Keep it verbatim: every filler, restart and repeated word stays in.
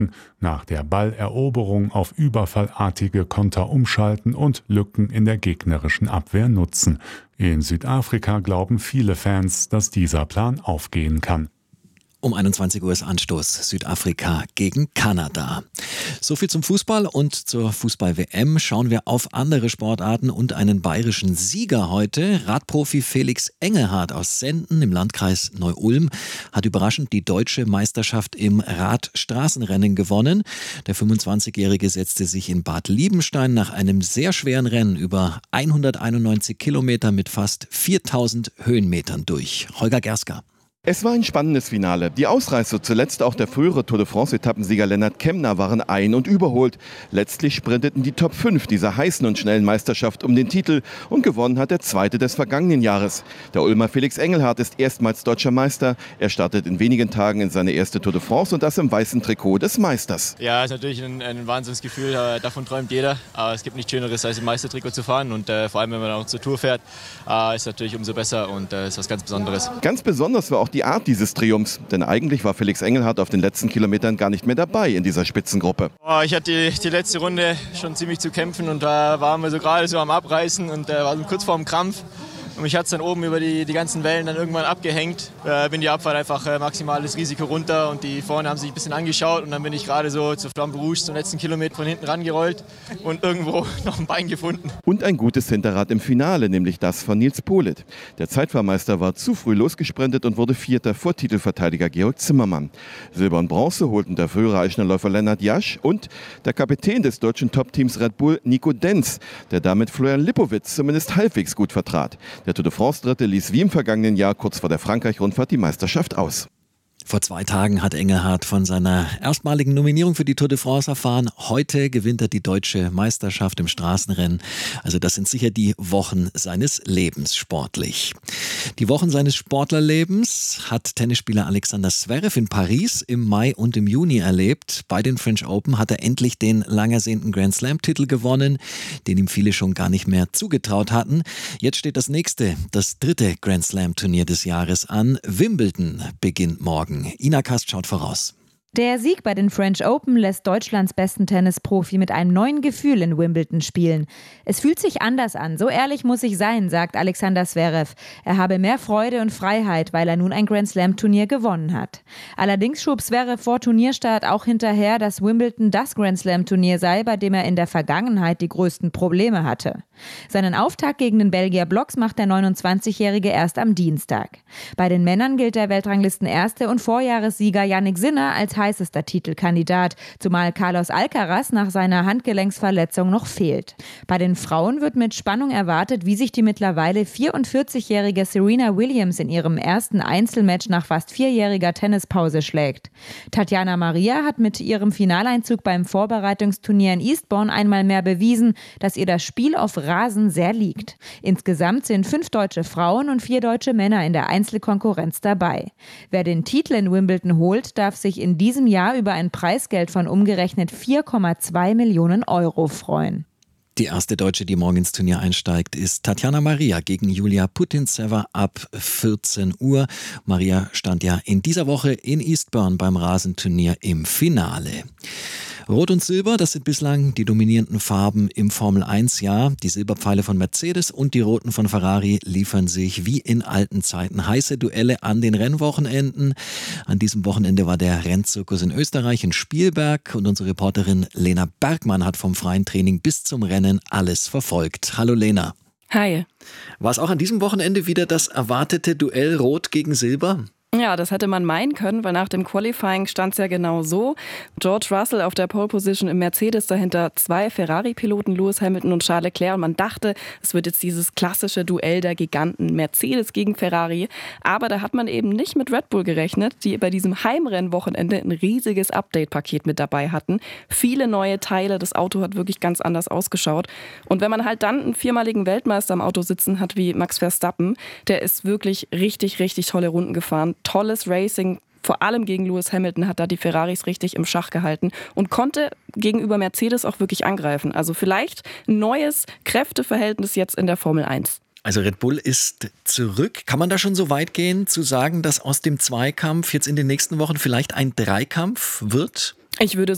nach der Balleroberung auf überfallartige Konter umschalten und Lücken in der gegnerischen Abwehr nutzen. In Südafrika glauben viele Fans, dass dieser Plan aufgehen kann. Um einundzwanzig Uhr ist Anstoß, Südafrika gegen Kanada. So viel zum Fußball und zur Fußball-W M. Schauen wir auf andere Sportarten und einen bayerischen Sieger heute. Radprofi Felix Engelhardt aus Senden im Landkreis Neu-Ulm hat überraschend die deutsche Meisterschaft im Radstraßenrennen gewonnen. Der fünfundzwanzigjährige setzte sich in Bad Liebenstein nach einem sehr schweren Rennen über hunderteinundneunzig Kilometer mit fast viertausend Höhenmetern durch. Holger Gerska. Es war ein spannendes Finale. Die Ausreißer, zuletzt auch der frühere Tour de France-Etappensieger Lennart Kemna, waren ein- und überholt. Letztlich sprinteten die Top fünf dieser heißen und schnellen Meisterschaft um den Titel und gewonnen hat der Zweite des vergangenen Jahres. Der Ulmer Felix Engelhardt ist erstmals deutscher Meister. Er startet in wenigen Tagen in seine erste Tour de France und das im weißen Trikot des Meisters. Ja, ist natürlich ein, ein Wahnsinnsgefühl. Äh, davon träumt jeder. Aber es gibt nichts Schöneres, als im Meistertrikot zu fahren. Und äh, vor allem, wenn man auch zur Tour fährt, äh, ist natürlich umso besser und äh, ist was ganz Besonderes. Ganz besonders war auch die Art dieses Triumphs, denn eigentlich war Felix Engelhardt auf den letzten Kilometern gar nicht mehr dabei in dieser Spitzengruppe. Oh, ich hatte die, die letzte Runde schon ziemlich zu kämpfen und da waren wir so gerade so am Abreißen und äh, war so kurz vorm Krampf. Und mich hat es dann oben über die, die ganzen Wellen dann irgendwann abgehängt. Äh, bin die Abfahrt einfach äh, maximales Risiko runter und die vorne haben sich ein bisschen angeschaut und dann bin ich gerade so zu Flamme Rouge zum letzten Kilometer von hinten rangerollt und irgendwo noch ein Bein gefunden. Und ein gutes Hinterrad im Finale, nämlich das von Nils Politt. Der Zeitfahrmeister war zu früh losgesprintet und wurde Vierter vor Titelverteidiger Georg Zimmermann. Silber und Bronze holten der frühere Eichnerläufer Lennart Jasch und der Kapitän des deutschen Top-Teams Red Bull, Nico Denz, der damit Florian Lipowitz zumindest halbwegs gut vertrat. Der Tour de France-Dritte ließ wie im vergangenen Jahr kurz vor der Frankreich-Rundfahrt die Meisterschaft aus. Vor zwei Tagen hat Engelhardt von seiner erstmaligen Nominierung für die Tour de France erfahren. Heute gewinnt er die deutsche Meisterschaft im Straßenrennen. Also das sind sicher die Wochen seines Lebens sportlich. Die Wochen seines Sportlerlebens hat Tennisspieler Alexander Zverev in Paris im Mai und im Juni erlebt. Bei den French Open hat er endlich den lang ersehnten Grand Slam-Titel gewonnen, den ihm viele schon gar nicht mehr zugetraut hatten. Jetzt steht das nächste, das dritte Grand Slam-Turnier des Jahres an. Wimbledon beginnt morgen. Ina Kast schaut voraus. Der Sieg bei den French Open lässt Deutschlands besten Tennisprofi mit einem neuen Gefühl in Wimbledon spielen. Es fühlt sich anders an, so ehrlich muss ich sein, sagt Alexander Zverev. Er habe mehr Freude und Freiheit, weil er nun ein Grand Slam Turnier gewonnen hat. Allerdings schob Zverev vor Turnierstart auch hinterher, dass Wimbledon das Grand Slam Turnier sei, bei dem er in der Vergangenheit die größten Probleme hatte. Seinen Auftakt gegen den Belgier Blocks macht der neunundzwanzigjährige erst am Dienstag. Bei den Männern gilt der Weltranglistenerste und Vorjahressieger Jannik Sinner als heißester Titelkandidat, zumal Carlos Alcaraz nach seiner Handgelenksverletzung noch fehlt. Bei den Frauen wird mit Spannung erwartet, wie sich die mittlerweile vierundvierzigjährige Serena Williams in ihrem ersten Einzelmatch nach fast vierjähriger Tennispause schlägt. Tatjana Maria hat mit ihrem Finaleinzug beim Vorbereitungsturnier in Eastbourne einmal mehr bewiesen, dass ihr das Spiel auf Rasen sehr liegt. Insgesamt sind fünf deutsche Frauen und vier deutsche Männer in der Einzelkonkurrenz dabei. Wer den Titel in Wimbledon holt, darf sich in diesem Jahr über ein Preisgeld von umgerechnet vier Komma zwei Millionen Euro freuen. Die erste Deutsche, die morgen ins Turnier einsteigt, ist Tatjana Maria gegen Julia Putintseva ab vierzehn Uhr. Maria stand ja in dieser Woche in Eastbourne beim Rasenturnier im Finale. Rot und Silber, das sind bislang die dominierenden Farben im Formel eins Jahr. Die Silberpfeile von Mercedes und die roten von Ferrari liefern sich wie in alten Zeiten heiße Duelle an den Rennwochenenden. An diesem Wochenende war der Rennzirkus in Österreich in Spielberg und unsere Reporterin Lena Bergmann hat vom freien Training bis zum Rennen alles verfolgt. Hallo Lena. Hi. War es auch an diesem Wochenende wieder das erwartete Duell Rot gegen Silber? Ja, das hätte man meinen können, weil nach dem Qualifying stand es ja genau so. George Russell auf der Pole Position im Mercedes, dahinter zwei Ferrari-Piloten, Lewis Hamilton und Charles Leclerc. Und man dachte, es wird jetzt dieses klassische Duell der Giganten, Mercedes gegen Ferrari. Aber da hat man eben nicht mit Red Bull gerechnet, die bei diesem Heimrennwochenende ein riesiges Update-Paket mit dabei hatten. Viele neue Teile, das Auto hat wirklich ganz anders ausgeschaut. Und wenn man halt dann einen viermaligen Weltmeister am Auto sitzen hat wie Max Verstappen, der ist wirklich richtig, richtig tolle Runden gefahren. Tolles Racing, vor allem gegen Lewis Hamilton hat da die Ferraris richtig im Schach gehalten und konnte gegenüber Mercedes auch wirklich angreifen. Also vielleicht ein neues Kräfteverhältnis jetzt in der Formel eins. Also Red Bull ist zurück. Kann man da schon so weit gehen, zu sagen, dass aus dem Zweikampf jetzt in den nächsten Wochen vielleicht ein Dreikampf wird? Ich würde